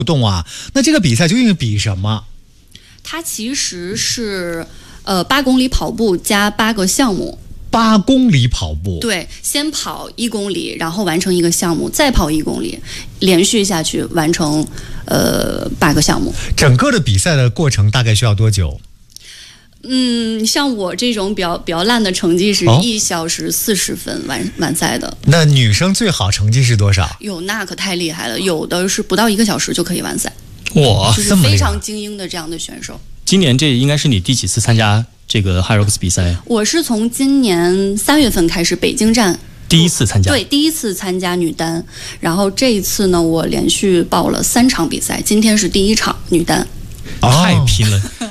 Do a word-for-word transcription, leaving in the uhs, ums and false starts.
动啊。那这个比赛究竟是比什么？ 它其实是呃八公里跑步加八个项目。 八公里跑步， 对，先跑一公里，然后完成一个项目，再跑一公里，连续下去完成呃八个项目。 整个的比赛的过程大概需要多久？ 嗯，像我这种比较比较烂的成绩是一小时四十分完、哦、完赛的。 那女生最好成绩是多少？ 有，那可太厉害了，有的是不到一个小时就可以完赛。 哇， 就是非常精英的这样的选手。 今年这应该是你第几次参加这个 HYROX 比赛？ 我是从今年三月份开始北京站第一次参加， 对，第一次参加女单。然后这一次呢，我连续报了三场比赛，今天是第一场女单。 太拼了！